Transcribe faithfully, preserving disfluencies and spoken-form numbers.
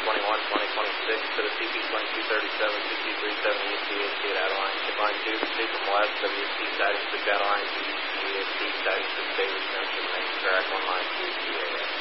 twenty-one, twenty twenty-six to the C P twenty-two thirty-seven, C P three seventy, E C A C at Adeline. Ship line two, proceed from west, W S T sighting six Adeline, E C A C sighting six Davis Junction, main track one line two, E C A S.